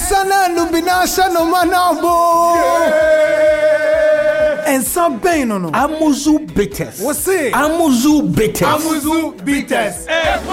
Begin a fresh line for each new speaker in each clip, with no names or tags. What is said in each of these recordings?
Ensana nubinasha no manabo. And some pain no.
Amuzu bitters.
What's it?
Amuzu bitters.
Amuzu bitters.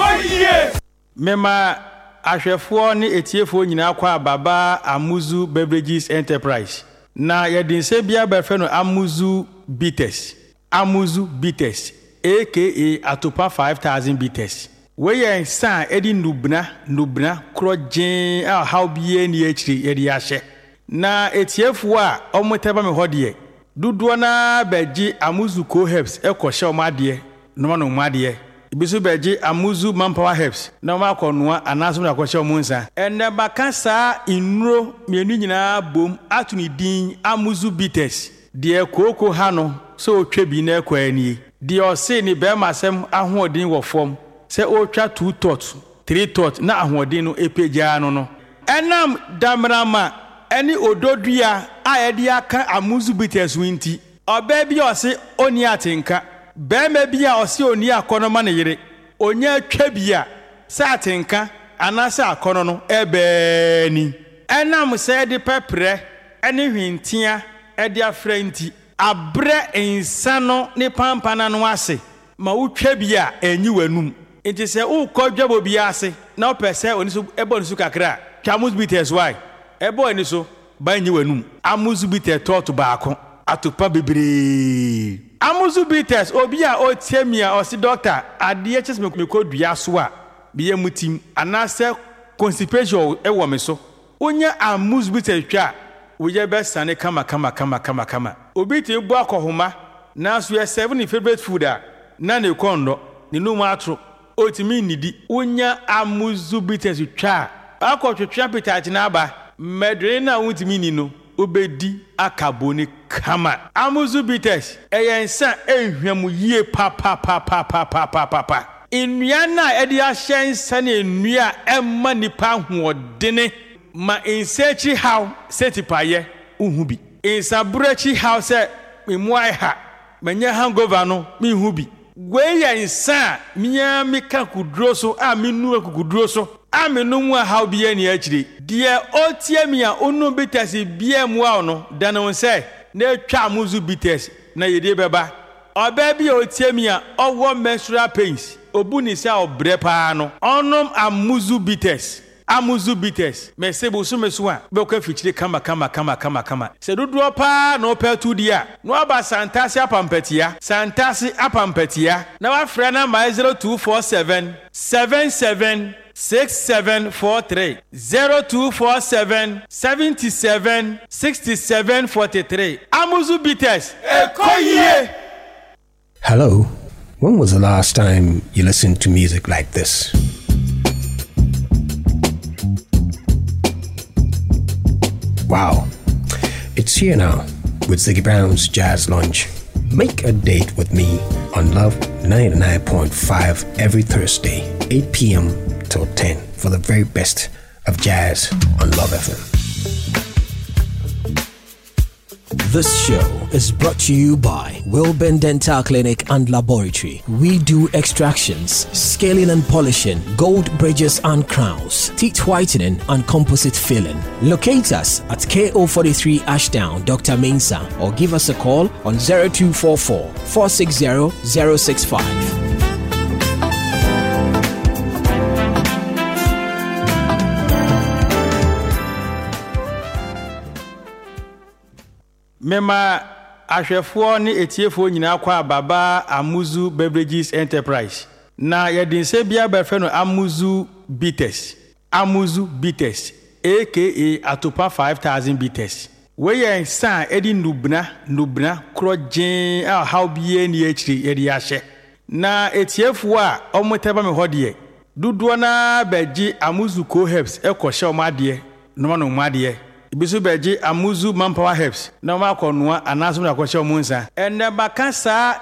Mema ahwefo ne etiefo nyina kwa baba Amuzu Beverages Enterprise. Na yedinse bia befe no Amuzu bitters. Amuzu bitters aka atopa 5000 bitters. We yen san edi nubna krojen a how bie ni akiri yedi ahye. Na etiefo a omoteba me hodie. Dudu na beji Amuzu Co Herbs ekoshe omade no no omade. Ibisu beji Amuzu Manpower Herbs na ma konoa anaso na kwahye omunsa enne baka saa inuro mienu nyina bom atuni din Amuzu bitters de koko ha no so otwa bi na ekwani de ose ni be masem ahoodin wo fom se otwa 2 tot 3 tot na ahoodin no epeja no enam damrama eni ododua ayede aka Amuzu bitters winti oba bi ose oni atenka Bema bia osi oni akono ma ne yire onya twa bia sa atenka anasa akono no ebe ni enam se de pepre ene hwintia ede afranti abre insano ne pampana no ase ma wotwa bia enyi wanum enti se ukọdwabo bia ase na opese oni so ebo ni so kakra Amuzu bitters why ebo ni so ba enyi wanum Amuzu bitters tot baako atopa bebre Amuzu bitters obi a otiemia osi doctor ade chese me kodua so a biye mutim anase constipation ewo me so onya Amuzu bitters twa woye be sane kama obi ti bu akohoma na so ye 7 favorite food a na ne kondo ne num atro otimi nidi onya Amuzu bitters twa akotwetwa pitachi na aba medre na wutimi ni no obedi akaboni kama Amuzu bitters eyensa ehwam yie pa nnua na edi ahyensa na nnua emma nipa hoodene ma insechi how setipaye uhubi insabrechi how se memuai ha manya hangover no mehubi gweyensa miya mika kudro so a menu akukudro so amenu a how bia ni akire de otiemia onu bitters bia mu a no dano se na twa Amuzu bitters na yede beba oba bia otiemia owo menstrual pains obuni se obre pa no onom Amuzu bitters mesebo so meso a be ko fichire kama se dodo pa no petu dia no aba santase apampatia na wa frɛ na 0247 77 6743 0247 77 6743 Amuzu bitters ekoye.
Hello, when was the last time you listened to music like this? Wow, it's here now with Ziggy Brown's Jazz Lounge. Make a date with me on Love 99.5 every Thursday, 8 p.m. till 10 for the very best of jazz on Love FM.
This show is brought to you by Wilburn Dental Clinic and Laboratory. We do extractions, scaling and polishing, gold bridges and crowns, teeth whitening and composite filling. Locate us at KO43 Ashdown, Dr. Mensah, or give us a call on 0244 460 065.
Mema ahwefo ne etiefo nyina kwa baba Amuzu Beverages Enterprise. Na yedinse bia befe no Amuzu bitters. Amuzu bitters aka atopa 5000 bitters. We yen san edi nubna krojen a how bie ni akiri yedi ahye. Na etiefo a omoteba me hodie. Dudu na beji Amuzu Co Herbs ekoshe omade no no omade. Ibisu beji Amuzu Manpower Herbs na ma konoa anaso na kwahye omunsa enne baka saa